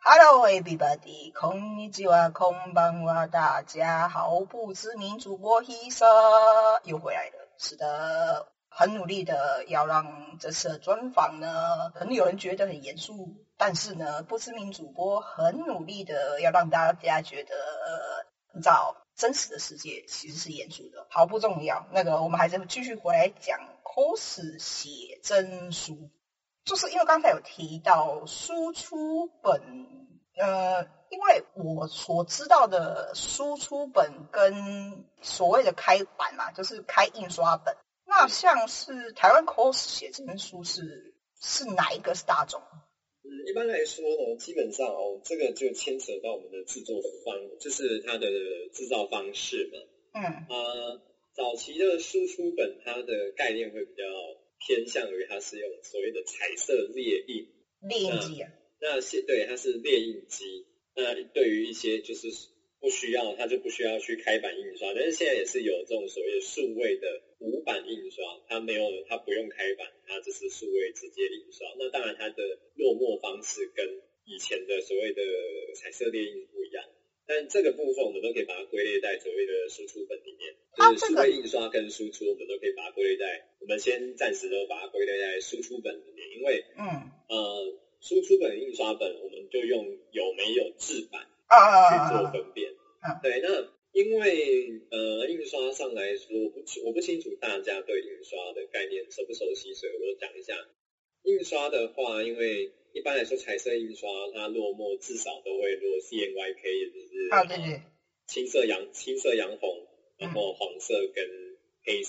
Hello everybody， こんにちは，こんばんは，大家好，不知名主播 Hisa 又回来了。是的，很努力的要让这次的专访呢，可能有人觉得很严肃，但是呢，不知名主播很努力的要让大家觉得，你知道，真实的世界其实是严肃的。好，不重要，我们还是继续回来讲 cos 写真书。就是因为刚才有提到输出本，因为我所知道的输出本跟所谓的开版嘛，就是开印刷本。那像是台湾 cos 写真书是哪一个是大众？ 一般来说呢，基本上这个就牵扯到我们的制作方，就是它的制造方式嘛。早期的输出本，它的概念会比较偏向于它是用所谓的彩色列印机啊。 对，它是列印机。那对于一些就是它就不需要去开版印刷，但是现在也是有这种所谓的数位的无版印刷，它不用开版，它就是数位直接印刷。那当然它的落墨方式跟以前的所谓的彩色列印不一样，但这个部分我们都可以把它归类在所谓的输出本里面，就是数位印刷跟输出我们都可以把它归类在，我们先暂时都把它归类在输出本里面，因为输出本印刷本我们就用有没有制版去做分辨。对，那因为印刷上来说，我不清楚大家对印刷的概念熟不熟悉，所以我讲一下。印刷的话，因为一般来说彩色印刷它落墨至少都会落 CMYK， 也就是对青色洋红，然后黄色跟黑色。